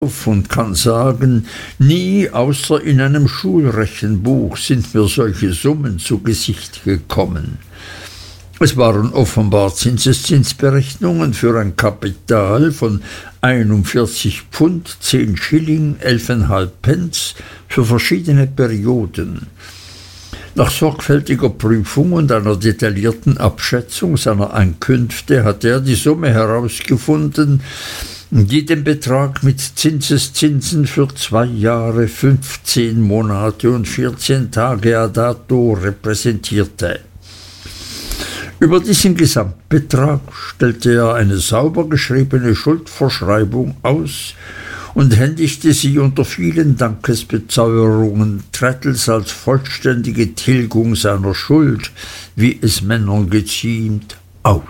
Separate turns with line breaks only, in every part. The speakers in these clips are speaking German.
und kann sagen, nie außer in einem Schulrechenbuch sind mir solche Summen zu Gesicht gekommen. Es waren offenbar Zinseszinsberechnungen für ein Kapital von 41 Pfund, 10 Schilling, 11,5 Pence für verschiedene Perioden. Nach sorgfältiger Prüfung und einer detaillierten Abschätzung seiner Einkünfte hatte er die Summe herausgefunden, die den Betrag mit Zinseszinsen für 2 Jahre, 15 Monate und 14 Tage a dato repräsentierte. Über diesen Gesamtbetrag stellte er eine sauber geschriebene Schuldverschreibung aus und händigte sie unter vielen Dankesbezeuerungen Traddles als vollständige Tilgung seiner Schuld, wie es Männern geziemt, aus.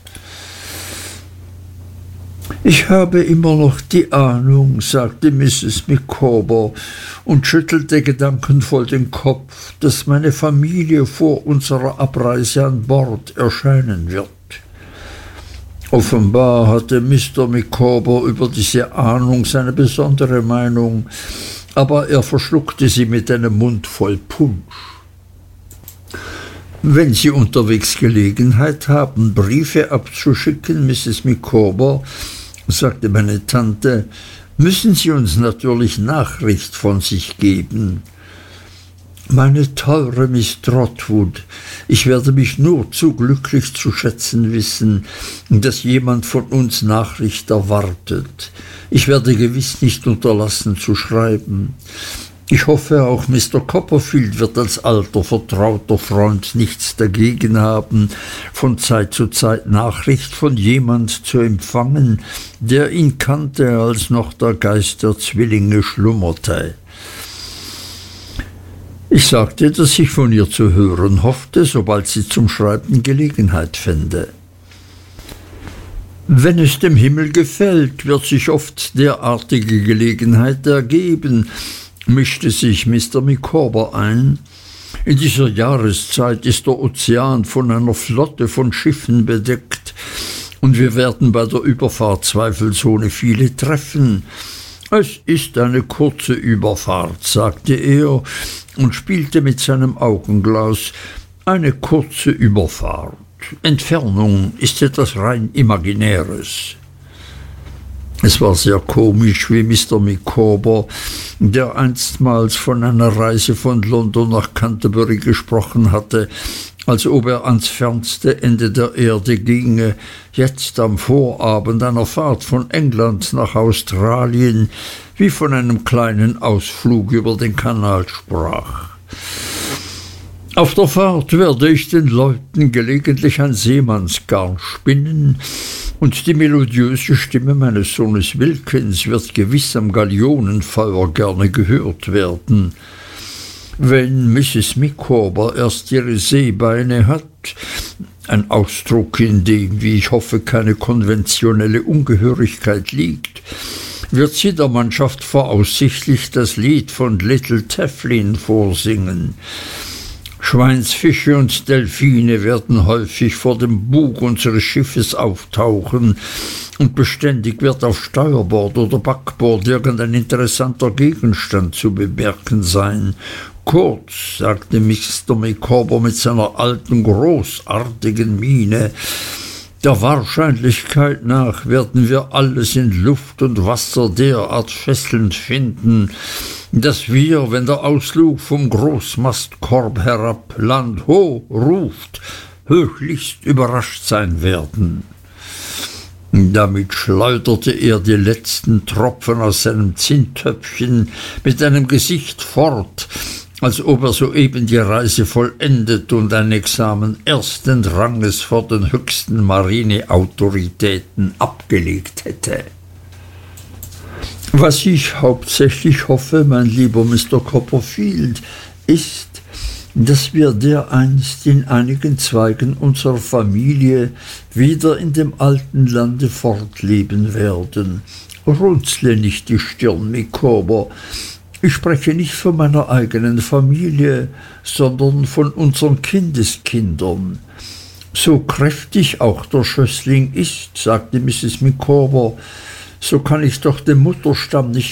»Ich habe immer noch die Ahnung«, sagte Mrs. Micawber und schüttelte gedankenvoll den Kopf, »dass meine Familie vor unserer Abreise an Bord erscheinen wird.« Offenbar hatte Mr. Micawber über diese Ahnung seine besondere Meinung, aber er verschluckte sie mit einem Mund voll Punsch. »Wenn Sie unterwegs Gelegenheit haben, Briefe abzuschicken, Mrs. Micawber«, sagte meine Tante, »müssen Sie uns natürlich Nachricht von sich geben.« »Meine teure Miss Trotwood, ich werde mich nur zu glücklich zu schätzen wissen, dass jemand von uns Nachricht erwartet. Ich werde gewiss nicht unterlassen zu schreiben. Ich hoffe, auch Mr. Copperfield wird als alter, vertrauter Freund nichts dagegen haben, von Zeit zu Zeit Nachricht von jemand zu empfangen, der ihn kannte, als noch der Geist der Zwillinge schlummerte.« Ich sagte, dass ich von ihr zu hören hoffte, sobald sie zum Schreiben Gelegenheit fände. »Wenn es dem Himmel gefällt, wird sich oft derartige Gelegenheit ergeben«, mischte sich Mr. Micawber ein. »In dieser Jahreszeit ist der Ozean von einer Flotte von Schiffen bedeckt, und wir werden bei der Überfahrt zweifelsohne viele treffen. Es ist eine kurze Überfahrt«, sagte er und spielte mit seinem Augenglas. »Eine kurze Überfahrt. Entfernung ist etwas rein Imaginäres.« Es war sehr komisch, wie Mr. Micawber, der einstmals von einer Reise von London nach Canterbury gesprochen hatte, als ob er ans fernste Ende der Erde ginge, jetzt am Vorabend einer Fahrt von England nach Australien wie von einem kleinen Ausflug über den Kanal sprach. »Auf der Fahrt werde ich den Leuten gelegentlich ein Seemannsgarn spinnen, und die melodiöse Stimme meines Sohnes Wilkins wird gewiss am Galeonenfeuer gerne gehört werden. Wenn Mrs. Micawber erst ihre Seebeine hat, ein Ausdruck, in dem, wie ich hoffe, keine konventionelle Ungehörigkeit liegt, wird sie der Mannschaft voraussichtlich das Lied von Little Tafflin vorsingen. Schweinsfische und Delphine werden häufig vor dem Bug unseres Schiffes auftauchen, und beständig wird auf Steuerbord oder Backbord irgendein interessanter Gegenstand zu bemerken sein. Kurz«, sagte Mr. Micawber mit seiner alten, großartigen Miene, »der Wahrscheinlichkeit nach werden wir alles in Luft und Wasser derart fesselnd finden, dass wir, wenn der Auslug vom Großmastkorb herab Land ho ruft, höchlichst überrascht sein werden.« Damit schleuderte er die letzten Tropfen aus seinem Zinntöpfchen mit einem Gesicht fort, als ob er soeben die Reise vollendet und ein Examen ersten Ranges vor den höchsten Marineautoritäten abgelegt hätte. »Was ich hauptsächlich hoffe, mein lieber Mr. Copperfield, ist, dass wir dereinst in einigen Zweigen unserer Familie wieder in dem alten Lande fortleben werden. Runzle nicht die Stirn, Micawber. Ich spreche nicht von meiner eigenen Familie, sondern von unseren Kindeskindern. So kräftig auch der Schößling ist«, sagte Mrs. Micawber, so kann ich doch den mutterstamm nicht